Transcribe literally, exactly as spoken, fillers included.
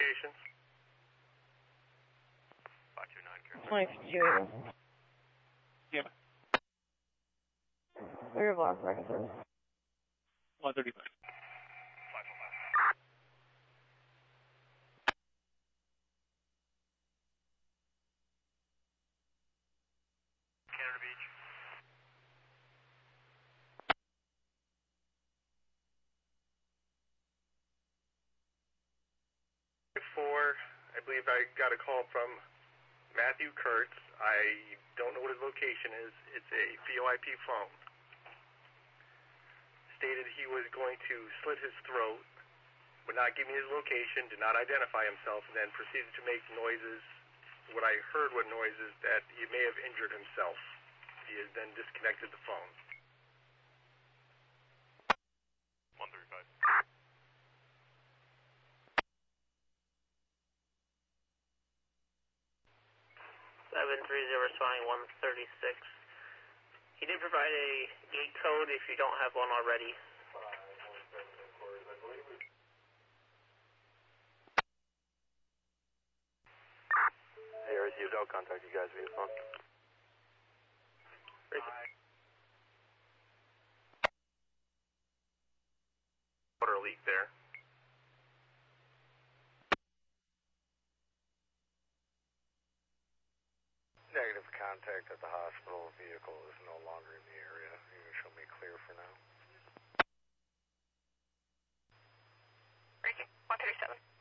Locations. five two nine, twenty fifty-two. Yeah. Rear block record service. one thirty-five. Canada Beach. Before, I believe I got a call from Matthew Kurtz. I don't know what his location is. It's a V O I P phone. Stated he was going to slit his throat, would not give me his location, did not identify himself, and then proceeded to make noises, what I heard were noises that he may have injured himself. He has then disconnected the phone. one thirty-five. seven three zero responding one thirty-six. He did provide a gate code if you don't have one already. Hey, R C, I'll contact you guys via phone. Water leak there. Negative contact at the hospital. Vehicle is no longer in the area. You can show me clear for now. one thirty-seven.